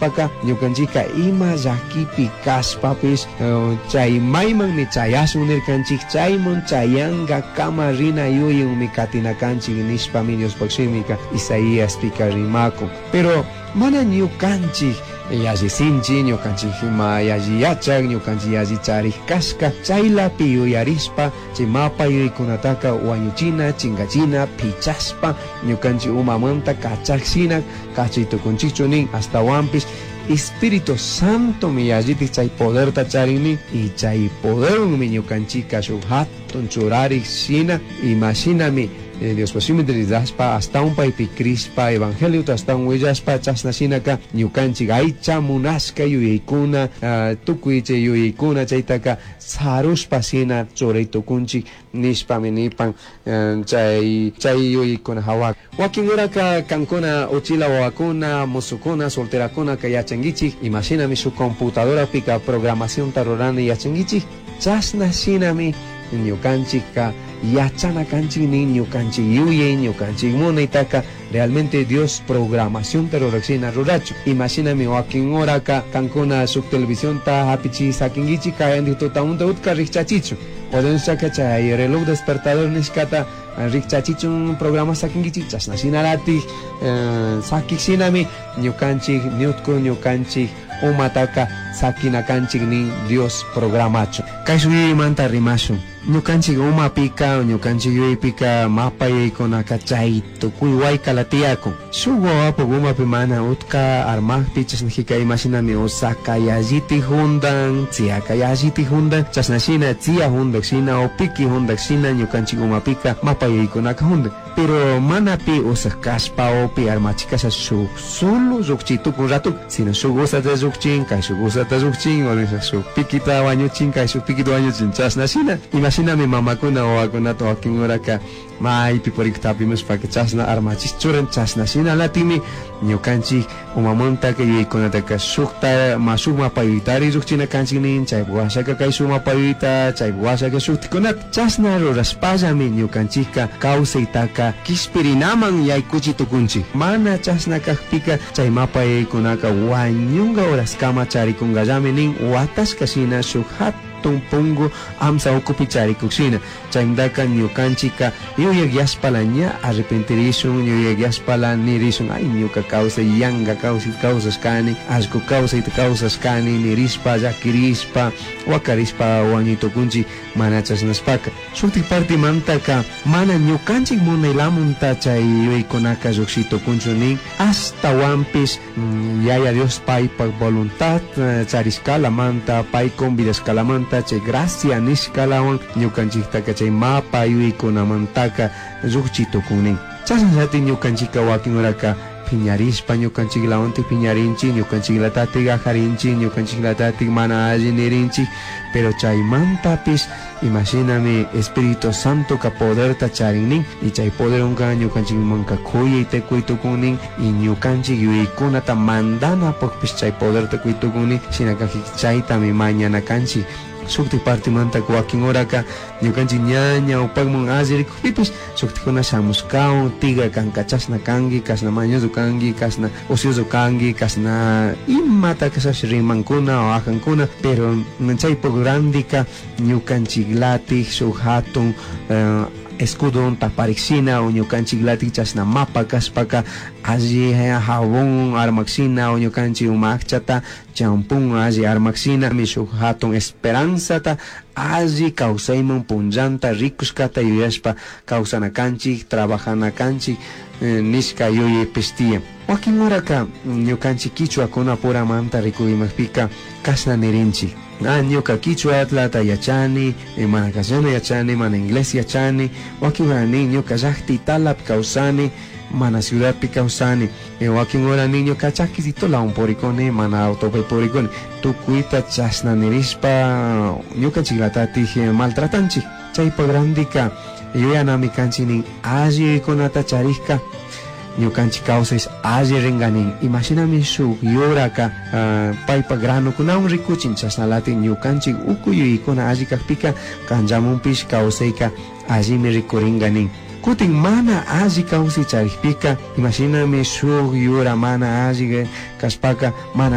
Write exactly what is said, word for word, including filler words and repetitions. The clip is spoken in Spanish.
kaspaka ñukanchika ima llakipi kaspapis uh, chay maymanmi chayasunirkanchik chaymun chayanga kama rina yuyunmi katinakanchik nishpami Diospakshimika Isaíaspika rimako pero mana ñukanchik yaji sinchi ñukanchik ima yaji yachak ñukanchik yaji charik kashka chaylapi yuyarispa chay mapa yuykunataka wañuchina chinkachina pichaspa ñukanchik umamanta kachaksina kachitukunchikchu nin hasta wampis Espíritu Santo mi yalliti chay poder tacharini y chay poder mi ñukanchika shuk hatun churarik shina imaginami Eh, Dios pasimi deridaspa hasta un paipi crispa evangelio hasta un huellaspa chasnasinaka ñukanchik aycha munasca yuyaykuna uh, tukuiche yuyaykuna chaytaka saruspa sina choraytukunchik nishpami nipan uh, chay chay yuyaykuna hawak wakin uraka kankuna uchila wawakuna musukuna solterakuna ka yachangichik imaginami su computadora pika programación tarorani yachangichik chasnasinami ñukanchika yachana kanchik nin ñukanchik yuyay ñukanchik munaytaka realmente Dios programación terroraxina ruracho imagíname wakin horaka kankuna suk televisión ta hapichi sakingichi kayandito taunta utka rikchachichu podemos sacar chay reloj despertador nishkata rikchachichun programa sakingichi chasnasinarati uh, sakiksinami ñukanchik ñutku ñukanchik umataka sakinakanchik nin Dios programacho kaysuyi manta rimashu ñukanchik umapika ñukanchik yuypika mapa yuykunaka chay tukuy waykalatiakun shuk wawapuk umapi mana utka armakpi chasnajika imaginami usaka yalliti hundan tsiaka yalliti hundan chasnashina tsia hundak shina o piki hundak shina ñukanchik umapika mapa yuykunaka hundan pero manapi usak kaspa opi armachikasa shuk solo zukchitukun ratuk sino shuk usata zukchin kay shuk usata zukchin o shuk pikita wañuchin kay shuk pikita wañuchin chasnashina imaginame mamakuna wawakunata wakin uraka maypi puriktapimus paki chasna armachis churan chasnashina latimi ñukanchik umamantaka yuykunataka shukta masuk mapayuytari zukchina kanchik nin chay washaka kay shuk mapayuyta chay washaka shuktikunata chasna ruraspallami ñukanchikka kawsaytaka kispirinaman yaykuchitukunchik mana chasna kajpika chay mapayuykunaka wañunga horaskama charikunqallami nin watashkashina shuk hatun pungu amsa ukupicharikusina chaymantaka ñukanchika yuyak yaspala ña arrepentirishun yuyak yaspala nirishun ay ñuka kawsay yanga kawsay kawsashkani allku kawsayta kawsashkani nirispa llakirispa wakarispa wañuytukunchik mana chasnaspaka shuktik partimantaka mana ñukanchik munaylamunta chay yuykunaka lluksitukunchu nin hasta wampis mm, yaya Dios paypak voluntad uh, chariscalamanta pay convidascalamanta chay gracia nishkalawan ñukanchiktaka chay mapa yuykunamantaka lluksitukunin chasnallati ñukanchika wakin uraka piñarispa ñukanchiklawantik piñarinchik ñukanchiklatatik ajarinchik ñukanchiklatatik mana alli nirinchik pero chaymantapis imagíname Espíritu Santo ka poderta charinnin y chay poder unka ñukanchikmanka kuyayta kuytukunnin y ñukanchik yuykunata mandana pukpis chay poderta kuytukunnin shinakajik chaytami mañana kanchik sukti partimanta wakin horaka ñukanchik ñaña upakman alli rikukpipish suktikuna shamuskawan tiga kanka chasna kanki kasna mañoso kanki kasna ocioso kanki kasna imata kasash rimankuna o ajankuna pero chaypuk randika ñukanchiklatik shuk hatun uh, escudon taparixina o ñukanchiklatik chasna mapa kaspaka alli jabón armaxina o ñukanchik umakchata champun alli armaxina mi shuk hatun esperanzata alli kawsayman punllanta rikuskata yuyashpa kawsanakanchik trabajanakanchik eh, nishka yuyaypis tiyan wakin uraka ñukanchik kichwakuna puramanta rikuymakpika kasna nirinchik ah, ñuka kichwatlata yachani mana castellano yachani mana inglés yachani wakin urani ñuka llakti talapi kawsani mana ciudadpi kawsani e wakin urani ñuka chakisitolawan purikuni mana autopi purikuni tukuyta chasnanirispa ñukanchiklatati maltratanchik chaypak randika yuyanami kanchik nin alli yuykunata charishka ñukanchik kawsays alli ringanin imaginami shuk yuraka uh, paypa granukunawan rikuchin chasnalatik ñukanchik uku yuykuna alli kajpika kanllamunpish kawsayka allimi rikuringanin kutin mana alli kawsay charikpika imaginami shuk yura mana alli kashpaka mana